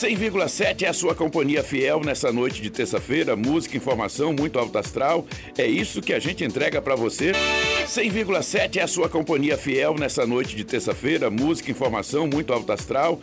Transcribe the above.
100,7 é a sua companhia fiel nessa noite de terça-feira. Música, informação, muito alto astral. É isso que a gente entrega pra você. 100,7 é a sua companhia fiel nessa noite de terça-feira. Música, informação, muito alto astral.